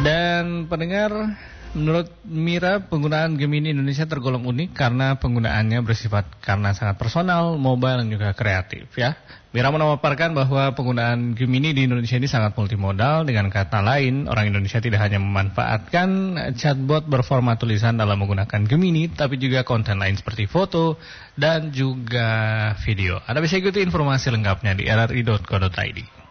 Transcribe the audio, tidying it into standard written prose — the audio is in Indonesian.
Dan pendengar, menurut Mira, penggunaan Gemini Indonesia tergolong unik karena penggunaannya bersifat karena sangat personal, mobile, dan juga kreatif ya. Mira memaparkan bahwa penggunaan Gemini di Indonesia ini sangat multimodal. Dengan kata lain, orang Indonesia tidak hanya memanfaatkan chatbot berformat tulisan dalam menggunakan Gemini, tapi juga konten lain seperti foto dan juga video. Anda bisa ikuti informasi lengkapnya di rri.co.id.